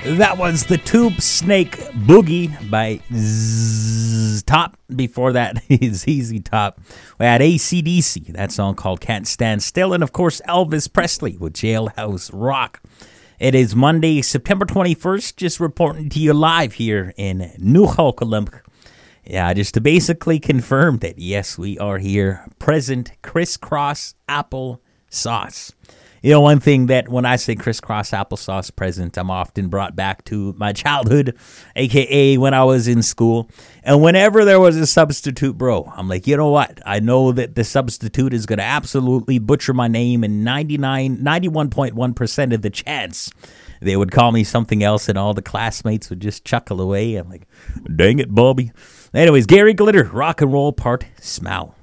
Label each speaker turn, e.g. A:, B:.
A: That was the Tube Snake Boogie by Top. Before that is ZZ Top. We had AC/DC, that song called Can't Stand Still. And of course, Elvis Presley with Jailhouse Rock. It is Monday, September 21st, just reporting to you live here in New Holcomb. Yeah, just to basically confirm that, yes, we are here, present crisscross applesauce. You know, one thing that when I say crisscross applesauce present, I'm often brought back to my childhood, a.k.a. when I was in school. And whenever there was a substitute, bro, I'm like, you know what? I know that the substitute is going to absolutely butcher my name, and 91.1% of the chance they would call me something else, and all the classmates would just chuckle away. I'm like, dang it, Bobby. Anyways, Gary Glitter, rock and roll part, Smow.